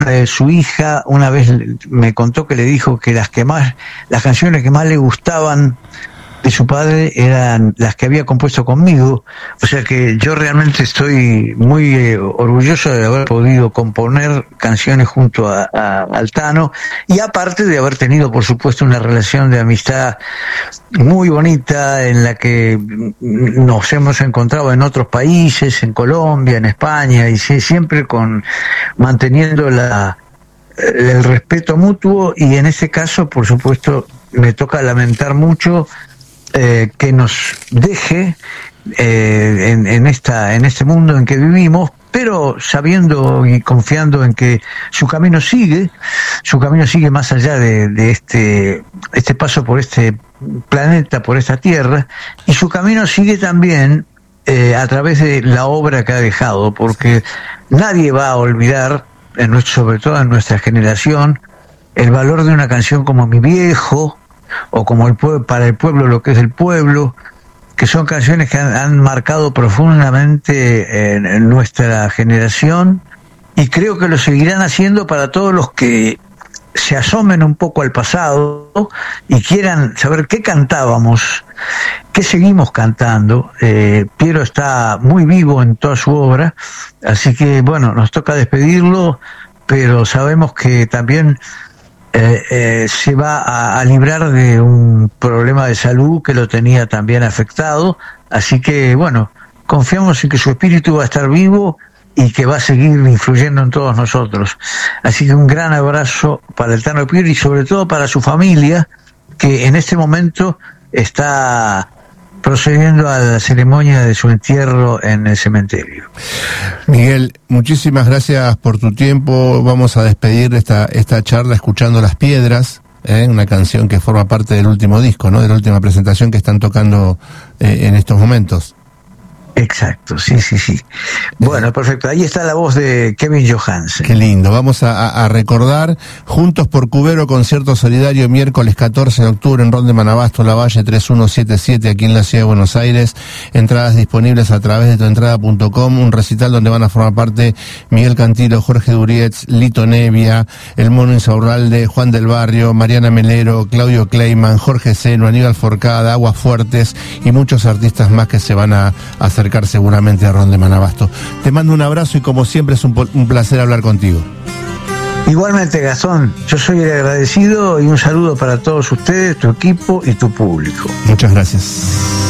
su hija una vez me contó que le dijo que las canciones que más le gustaban de su padre eran las que había compuesto conmigo. O sea que yo realmente estoy muy orgulloso de haber podido componer canciones junto a Altano, y aparte de haber tenido, por supuesto, una relación de amistad muy bonita en la que nos hemos encontrado en otros países, en Colombia, en España, y siempre manteniendo el respeto mutuo. Y en este caso, por supuesto, me toca lamentar mucho que nos deje en este mundo en que vivimos, pero sabiendo y confiando en que su camino sigue más allá de este paso por este planeta, por esta tierra, y su camino sigue también a través de la obra que ha dejado, porque nadie va a olvidar, sobre todo en nuestra generación, el valor de una canción como Mi Viejo, o como Para el Pueblo lo que es el pueblo, que son canciones que han marcado profundamente en nuestra generación, y creo que lo seguirán haciendo para todos los que se asomen un poco al pasado y quieran saber qué cantábamos, qué seguimos cantando. Piero está muy vivo en toda su obra, así que bueno, nos toca despedirlo, pero sabemos que también se va a librar de un problema de salud que lo tenía también afectado, así que bueno, confiamos en que su espíritu va a estar vivo y que va a seguir influyendo en todos nosotros. Así que un gran abrazo para el Tano Piero y sobre todo para su familia, que en este momento está procediendo a la ceremonia de su entierro en el cementerio. Miguel, muchísimas gracias por tu tiempo. Vamos a despedir esta charla escuchando Las Piedras, una canción que forma parte del último disco, ¿no? De la última presentación que están tocando en estos momentos. Exacto, sí. Bueno, perfecto. Ahí está la voz de Kevin Johansen. Qué lindo. Vamos a recordar Juntos por Cubero, concierto solidario, miércoles 14 de octubre en Ron de Manabasto, Lavalle 3177, aquí en la ciudad de Buenos Aires. Entradas disponibles a través de tuentrada.com. Un recital donde van a formar parte Miguel Cantilo, Jorge Durietz, Lito Nevia, El Mono Insaurralde, Juan del Barrio, Mariana Melero, Claudio Kleiman, Jorge Seno, Aníbal Forcada, Aguas Fuertes y muchos artistas más que se van a acercar seguramente a Ron de Manabasto. Te mando un abrazo y como siempre es un placer hablar contigo. Igualmente, Gastón, yo soy el agradecido, y un saludo para todos ustedes, tu equipo y tu público. Muchas gracias.